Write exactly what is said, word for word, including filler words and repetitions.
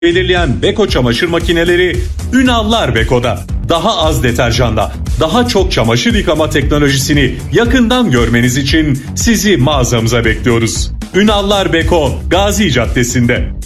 belirleyen Beko çamaşır makineleri Ünallar Beko'da. Daha az deterjanla, daha çok çamaşır yıkama teknolojisini yakından görmeniz için sizi mağazamıza bekliyoruz. Ünallar Beko, Gazi Caddesi'nde.